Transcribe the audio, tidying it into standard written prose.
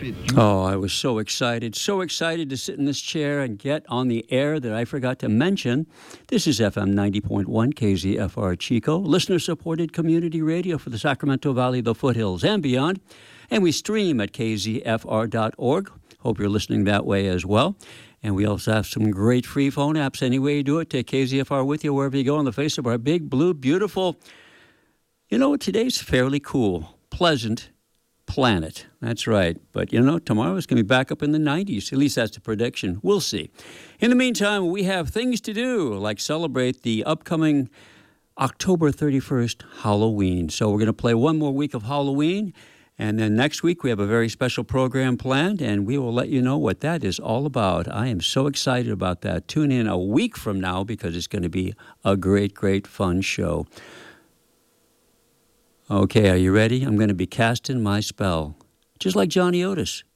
Oh, I was so excited to sit in this chair and get on the air that I forgot to mention. This is FM 90.1 KZFR Chico, listener-supported community radio for the Sacramento Valley, the foothills, and beyond. And we stream at kzfr.org. Hope you're listening that way as well. And we also have some great free phone apps. Any way you do it, take KZFR with you wherever you go on the face of our big, blue, beautiful, today's fairly cool, pleasant planet. That's right. But, tomorrow is going to be back up in the 90s. At least that's the prediction. We'll see. In the meantime, we have things to do, like celebrate the upcoming October 31st Halloween. So we're going to play one more week of Halloween. And then next week, we have a very special program planned, and we will let you know what that is all about. I am so excited about that. Tune in a week from now because it's going to be a great, great fun show. Okay, are you ready? I'm going to be casting my spell, just like Johnny Otis.